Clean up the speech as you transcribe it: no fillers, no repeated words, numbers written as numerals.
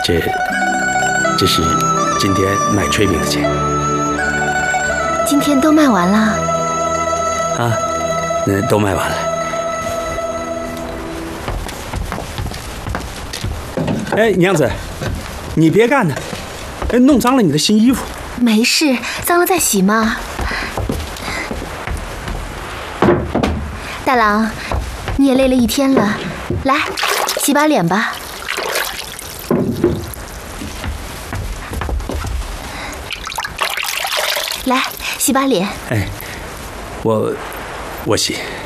这是今天卖炊饼的钱。 今天都卖完了？ 啊，都卖完了。哎，娘子，你别干呢，弄脏了你的新衣服。 没事，脏了再洗嘛。大郎，你也累了一天了，来，洗把脸吧。来，洗把脸。 哎，我洗。